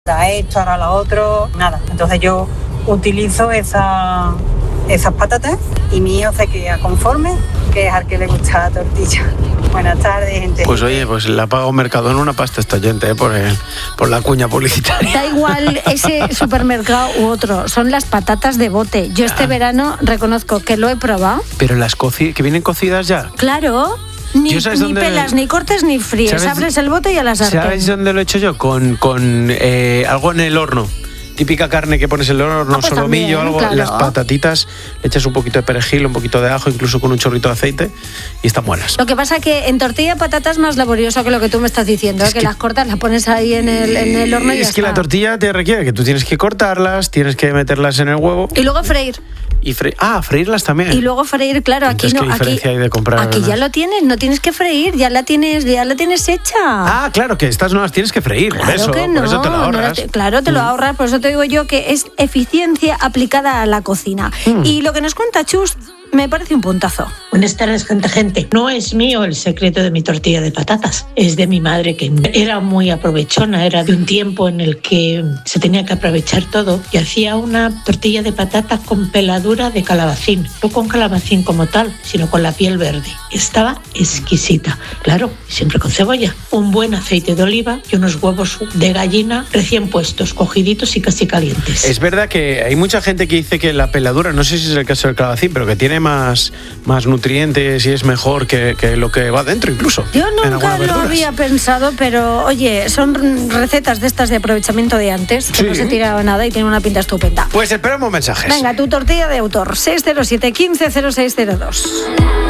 da esto, ahora lo otro, nada. Entonces yo utilizo esas patatas y mi hijo se queda conforme, que es al que le gusta la tortilla. Buenas tardes, gente. Pues oye, pues le ha pagado Mercadona una pasta esta oyente, por la cuña publicitaria. Da igual ese supermercado u otro, son las patatas de bote. Yo este verano reconozco que lo he probado. Pero las que vienen cocidas ya. Claro. Ni pelas, ni cortes, ni fríes. Abres el bote y a la sartén. ¿Sabes dónde lo he hecho yo? Con algo en el horno. Típica carne que pones en el horno, pues solomillo, también, algo, claro. Las patatitas, le echas un poquito de perejil, un poquito de ajo, incluso con un chorrito de aceite y están buenas. Lo que pasa es que en tortilla de patata es más laborioso que lo que tú me estás diciendo, que las cortas, las pones ahí en el horno y ya está. Es que la tortilla te requiere que tú tienes que cortarlas, tienes que meterlas en el huevo. Y luego freír. Freírlas también. Y luego freír, claro, aquí entonces, no. ¿qué diferencia hay de comprar? Aquí ya lo tienes, no tienes que freír, ya la tienes hecha. Claro, que estas no las tienes que freír, claro por eso te lo ahorras. Claro, te lo ahorras, por eso te digo yo que es eficiencia aplicada a la cocina. Y lo que nos cuenta Chus me parece un puntazo. Buenas tardes, gente. No es mío el secreto de mi tortilla de patatas, es de mi madre, que era muy aprovechona, era de un tiempo en el que se tenía que aprovechar todo, y hacía una tortilla de patatas con peladura de calabacín, no con calabacín como tal, sino con la piel verde. Estaba exquisita, claro, siempre con cebolla, un buen aceite de oliva y unos huevos de gallina recién puestos, cogiditos y casi calientes. Es verdad que hay mucha gente que dice que la peladura, no sé si es el caso del calabacín, pero que tiene más nutrientes y es mejor que lo que va dentro incluso. Yo nunca lo había pensado, pero oye, son recetas de estas de aprovechamiento de antes, que no se tiraba nada y tiene una pinta estupenda. Pues esperamos mensajes. Venga, tu tortilla de autor, 607 15 0602.